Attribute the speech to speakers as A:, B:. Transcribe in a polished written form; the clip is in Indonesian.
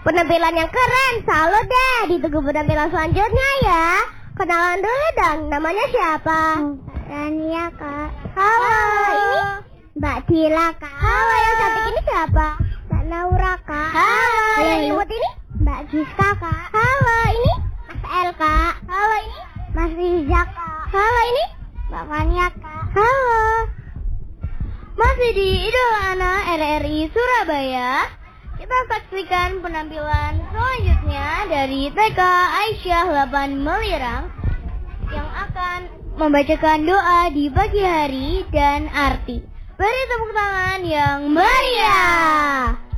A: penampilan yang keren. Salut deh, ditunggu penampilan selanjutnya ya. Kenalan dulu dong, namanya siapa?
B: Rania, Kak.
A: Halo, ini
B: Mbak Dila, Kak.
A: halo, yang cantik ini siapa?
B: Mbak Laura, Kak.
A: Halo, yang imut ini?
B: Mbak Giska, Kak.
A: Halo, ini?
B: Mas El, Kak.
A: Halo, ini?
B: Mas Riza, Kak.
A: Halo, ini?
B: Mbak Fania, Kak.
A: Halo. Masih di Idola Anak RRI Surabaya. Kita saksikan penampilan selanjutnya dari TK Aisyah 8 Melirang yang akan membacakan doa di pagi hari dan arti. Beri tepuk tangan yang meriah.